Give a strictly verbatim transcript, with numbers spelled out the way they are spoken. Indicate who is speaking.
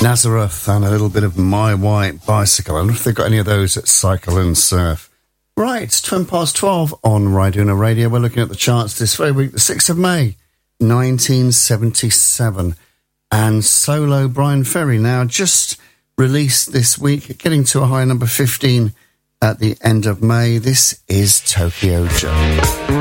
Speaker 1: Nazareth and a little bit of My White Bicycle. I wonder if they've got any of those at Cycle and Surf. Right, it's twenty past twelve on Ryduna Radio. We're looking at the charts this very week, the sixth of May, nineteen seventy-seven. And solo Brian Ferry now just released this week, getting to a high number fifteen at the end of May. This is Tokyo Joe.